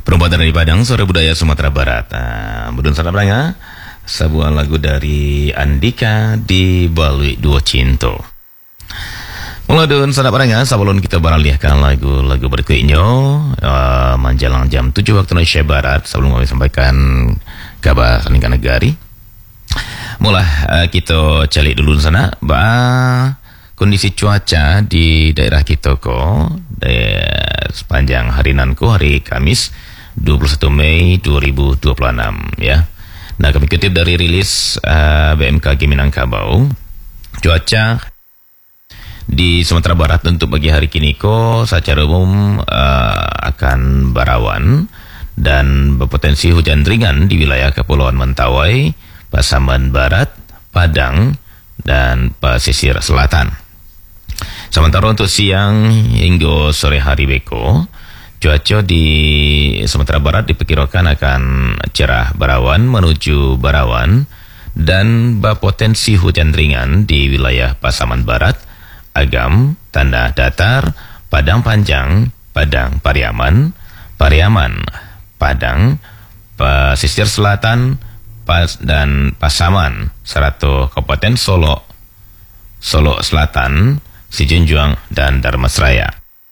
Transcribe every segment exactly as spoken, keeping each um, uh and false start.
Perempuan dari Padang, suara budaya Sumatera Barat. Nah, Budun Sana Branga, sebuah lagu dari Andika di Balui Duo Cinto. Muladun Sana Branga, sebelum kita baraliahkan lagu-lagu berikutnya, uh, menjelang jam tujuh waktu Indonesia Barat, sebelum kami sampaikan kabar Saningkan Negari. Mula uh, kita calik dulu sana, bah kondisi cuaca di daerah kita ko de, sepanjang hari nanku hari Kamis dua puluh satu Mei dua ribu dua puluh enam ya. Nah, kami kutip dari rilis uh, B M K G Minangkabau, cuaca di Sumatera Barat untuk pagi hari kini ko secara umum uh, akan berawan dan berpotensi hujan ringan di wilayah Kepulauan Mentawai, Pasaman Barat, Padang, dan pesisir selatan. Sementara untuk siang hingga sore hari beko, cuaca di Sumatera Barat diperkirakan akan cerah berawan menuju berawan dan berpotensi hujan ringan di wilayah Pasaman Barat, Agam, Tanah Datar, Padang Panjang, Padang Pariaman, Pariaman, Padang, pesisir selatan, Pas dan Pasaman, serta Kabupaten Solo, Solo Selatan, Sijunjuang, dan Dharmasraya.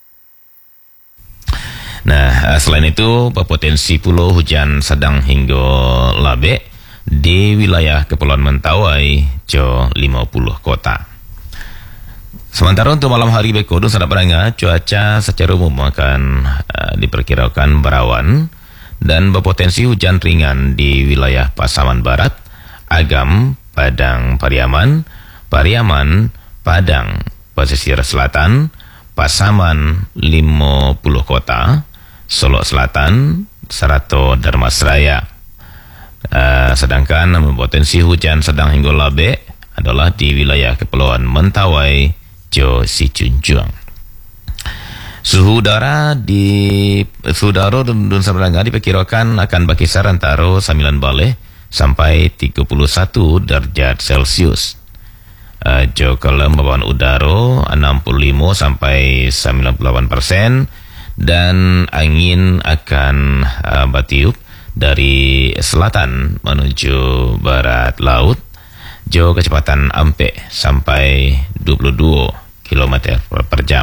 Nah, selain itu, berpotensi pula hujan sedang hingga labe di wilayah Kepulauan Mentawai, Jo lima puluh kota. Sementara untuk malam hari beko Sada Peranga, cuaca secara umum akan uh, diperkirakan berawan dan berpotensi hujan ringan di wilayah Pasaman Barat, Agam, Padang Pariaman, Pariaman, Padang, pesisir selatan, Pasaman lima puluh kota, Solo Selatan, serta Dharmasraya. Uh, sedangkan berpotensi hujan sedang hingga labe adalah di wilayah Kepulauan Mentawai, Jo Sijunjuang. Suhu udara di suhu udara Dun Sabranga diperkirakan akan berkisar antara sembilan balik sampai tiga puluh satu derajat Celcius. Uh, jo kelembaban udara enam puluh lima sampai sembilan puluh delapan persen dan angin akan uh, bertiup dari selatan menuju barat laut jo kecepatan ampe sampai dua puluh dua kilometer per jam.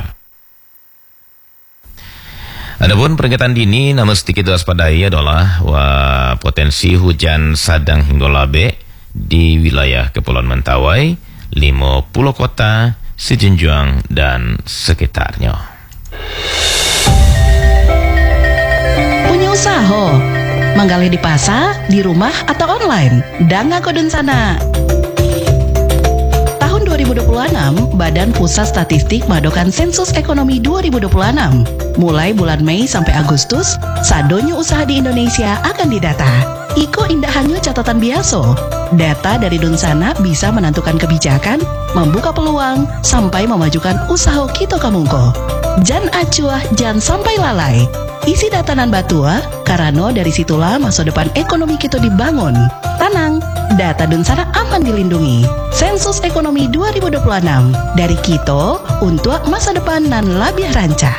Adapun peringatan dini namun sedikit waspadai adalah wah, potensi hujan sedang hingga labe di wilayah Kepulauan Mentawai, lima puluh kota, Sijunjuang, dan sekitarnya. Punya usaha? Manggalih di pasar, di rumah, atau online? Danga kodun sana. dua ribu dua puluh enam, Badan Pusat Statistik madokan Sensus Ekonomi dua ribu dua puluh enam. Mulai bulan Mei sampai Agustus, sadonya usaha di Indonesia akan didata. Iko indah hanya catatan biasa. Data dari Dunsana bisa menentukan kebijakan, membuka peluang, sampai memajukan usaha kita kamungko. Jan acuah, jan sampai lalai. Isi datanan batua, karena dari situlah masa depan ekonomi kita dibangun. Tenang, data Dunsana aman dilindungi. Sensus Ekonomi dua ribu dua puluh enam, dari kita untuk masa depan nan lebih rancak.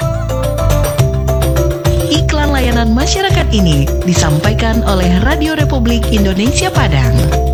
Iklan layanan masyarakat ini disampaikan oleh Radio Republik Indonesia Padang.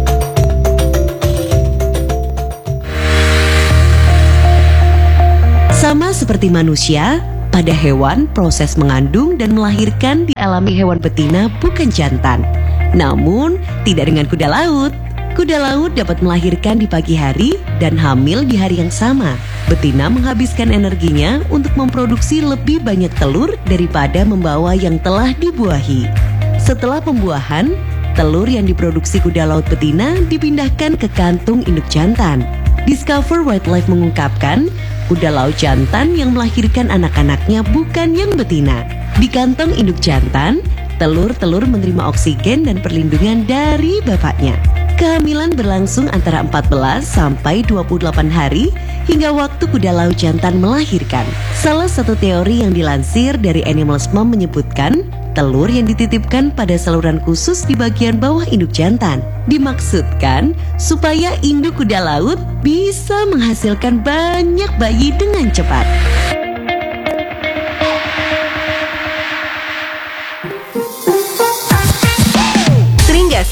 Sama seperti manusia, pada hewan proses mengandung dan melahirkan dialami hewan betina bukan jantan. Namun, tidak dengan kuda laut. Kuda laut dapat melahirkan di pagi hari dan hamil di hari yang sama. Betina menghabiskan energinya untuk memproduksi lebih banyak telur daripada membawa yang telah dibuahi. Setelah pembuahan, telur yang diproduksi kuda laut betina dipindahkan ke kantung induk jantan. Discover Wildlife mengungkapkan, kuda laut jantan yang melahirkan anak-anaknya bukan yang betina. Di kantong induk jantan, telur-telur menerima oksigen dan perlindungan dari bapaknya. Kehamilan berlangsung antara empat belas sampai dua puluh delapan hari hingga waktu kuda laut jantan melahirkan. Salah satu teori yang dilansir dari Animals Mom menyebutkan, telur yang dititipkan pada saluran khusus di bagian bawah induk jantan. Dimaksudkan supaya induk kuda laut bisa menghasilkan banyak bayi dengan cepat.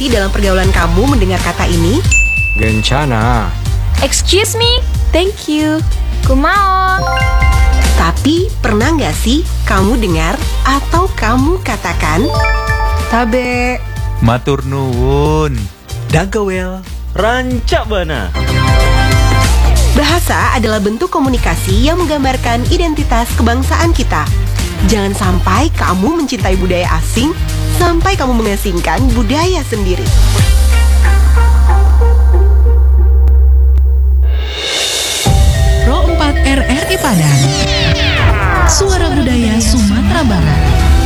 sih dalam pergaulan kamu mendengar kata ini? Gencana. Excuse me, thank you. Kumao. Tapi pernah nggak sih kamu dengar atau kamu katakan Tabe. Matur nuwun. Dagawel. Rancak bana. bahasa adalah bentuk komunikasi yang menggambarkan identitas kebangsaan kita. Jangan sampai kamu mencintai budaya asing sampai kamu mengasingkan budaya sendiri. Pro empat R R I Padang, Suara Budaya Sumatera Barat.